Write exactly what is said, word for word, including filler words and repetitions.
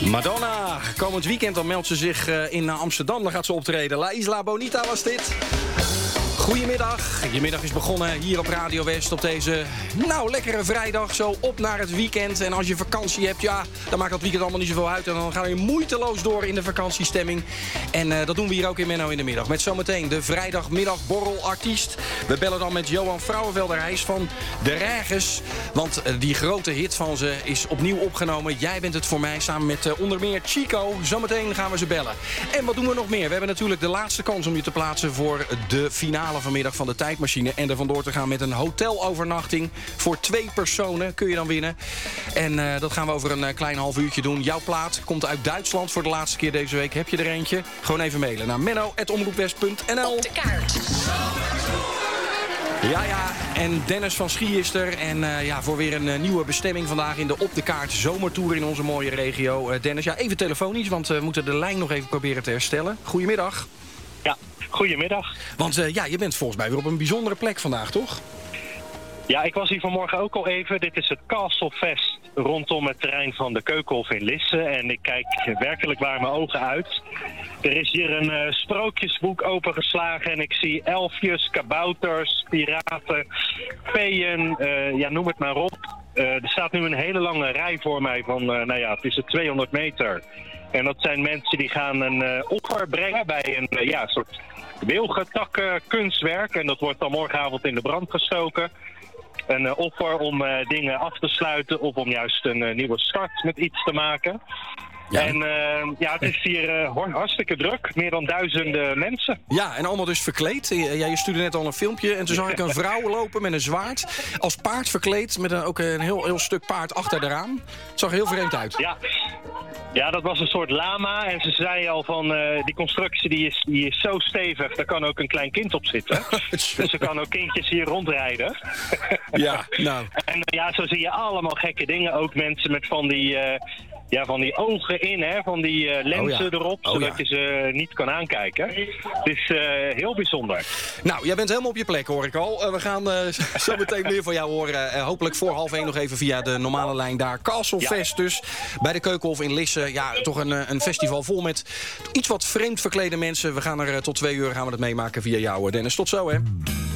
Madonna, komend weekend dan meldt ze zich uh, in Amsterdam. Dan gaat ze optreden. La Isla Bonita was dit. Goedemiddag. Je middag is begonnen hier op Radio West op deze, nou, lekkere vrijdag. Zo op naar het weekend. En als je vakantie hebt, ja, dan maakt dat weekend allemaal niet zoveel uit. En dan gaan we moeiteloos door in de vakantiestemming. En uh, dat doen we hier ook in Menno in de middag. Met zometeen de vrijdagmiddagborrelartiest. We bellen dan met Johan Vrouwenvelder. Hij is van De Rages. Want uh, die grote hit van ze is opnieuw opgenomen. Jij bent het voor mij, samen met uh, onder meer Chico. Zometeen gaan we ze bellen. En wat doen we nog meer? We hebben natuurlijk de laatste kans om je te plaatsen voor de finale vanmiddag van de tijdmachine. En er vandoor te gaan met een hotelovernachting. Voor twee personen kun je dan winnen. En uh, dat gaan we over een uh, klein half uurtje doen. Jouw plaat komt uit Duitsland voor de laatste keer deze week. Heb je er eentje? Gewoon even mailen naar menno at omroepwest punt n l. Op de kaart. Ja, ja, en Dennis van Schie is er. En uh, ja, voor weer een uh, nieuwe bestemming vandaag in de Op de Kaart zomertour in onze mooie regio. Uh, Dennis, ja, even telefonisch, want we moeten de lijn nog even proberen te herstellen. Goedemiddag. Ja, goedemiddag. Want uh, ja, je bent volgens mij weer op een bijzondere plek vandaag, toch? Ja, ik was hier vanmorgen ook al even. Dit is het Castle Fest rondom het terrein van de Keukenhof in Lisse. En ik kijk werkelijk waar mijn ogen uit. Er is hier een uh, sprookjesboek opengeslagen en ik zie elfjes, kabouters, piraten, feeën, uh, ja, noem het maar op. Uh, er staat nu een hele lange rij voor mij van, uh, nou ja, het is het tweehonderd meter. En dat zijn mensen die gaan een uh, offer brengen bij een uh, ja, soort wilgetakken kunstwerk. En dat wordt dan morgenavond in de brand gestoken. Een uh, offer om uh, dingen af te sluiten of om juist een uh, nieuwe start met iets te maken. Ja. En uh, ja, het is hier uh, hartstikke druk. Meer dan duizenden mensen. Ja, en allemaal dus verkleed. Ja, je stuurde net al een filmpje. En toen zag ik een vrouw lopen met een zwaard. Als paard verkleed. Met een, ook een heel, heel stuk paard achter de raam. Het zag er heel vreemd uit. Ja. Ja, dat was een soort lama. En ze zei al van, uh, die constructie die is, die is zo stevig, daar kan ook een klein kind op zitten. Dus er kan ook kindjes hier rondrijden. Ja, nou. En uh, ja, zo zie je allemaal gekke dingen. Ook mensen met van die... Uh, Ja, van die ogen in, hè, van die uh, lenzen oh ja. erop, oh zodat ja. je ze niet kan aankijken. Het is uh, heel bijzonder. Nou, jij bent helemaal op je plek, hoor ik al. Uh, we gaan uh, zo meteen meer van jou horen. Uh, hopelijk voor half één nog even via de normale lijn daar. Castle ja. Fest dus, bij de Keukenhof in Lisse. Ja, toch een, een festival vol met iets wat vreemd verklede mensen. We gaan er uh, tot twee uur gaan we het meemaken via jou, Dennis. Tot zo, hè.